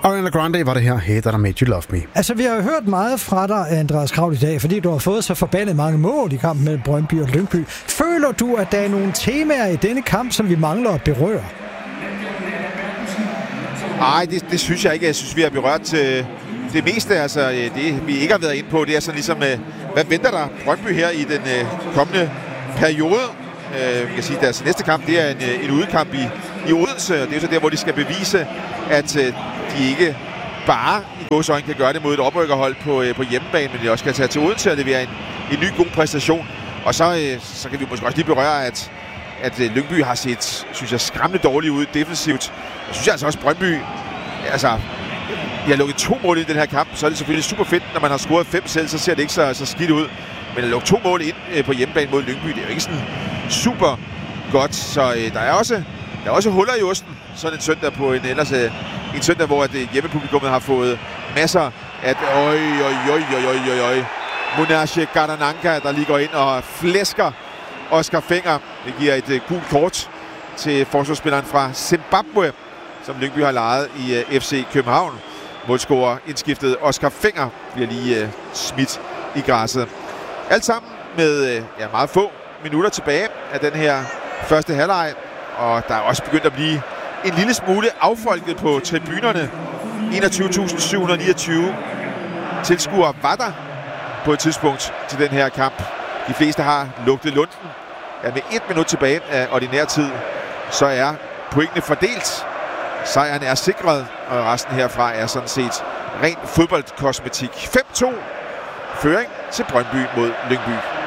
Ariana Grande var det her, Hey That I Made You Love Me. Altså, vi har hørt meget fra dig, Andreas Kraul, i dag, fordi du har fået så forbandet mange mål i kampen mellem Brøndby og Lyngby. Føler du, at der er nogle temaer i denne kamp, som vi mangler at berøre? Nej, det synes jeg ikke. Jeg synes, vi har berørt det meste. Altså, det vi ikke har været inde på, det er sådan ligesom, hvad venter der Brøndby her i den kommende periode? Vi kan sige, at deres næste kamp, det er en udekamp i Odense, og det er så der, hvor de skal bevise, at de ikke bare i gåseøjne kan gøre det mod et oprykkerhold på hjemmebane, men de også kan tage til Odense og levere en ny god præstation. Og så kan vi måske også lige berøre, at Lyngby har set, synes jeg, skræmmende dårligt ud defensivt. Jeg synes altså også, Brøndby, altså, de har lukket 2 mål i den her kamp, så er det selvfølgelig super fedt, når man har scoret 5 selv, så ser det ikke så skidt ud. Men at lukke 2 mål ind på hjemmebane mod Lyngby, det er jo ikke sådan super godt, så der er også huller i osten, sådan en søndag på en søndag, hvor hjemmepublikummet har fået masser af Monashe Gardananka, der lige går ind og flæsker Oscar Fenger. Det giver et gult kort til forsvarsspilleren fra Zimbabwe, som Lyngby har lejet i FC København. Målscorer indskiftet Oscar Fenger bliver lige smidt i græsset. Alt sammen med meget få minutter tilbage af den her første halvleg, og der er også begyndt at blive en lille smule affolket på tribunerne. 21.729 tilskuere var der på et tidspunkt til den her kamp. De fleste har lugtet lunden. Ja, med 1 minut tilbage af ordinær tid, så er pointene fordelt. Sejren er sikret, og resten herfra er sådan set ren fodboldkosmetik. 5-2 føring til Brøndby mod Lyngby.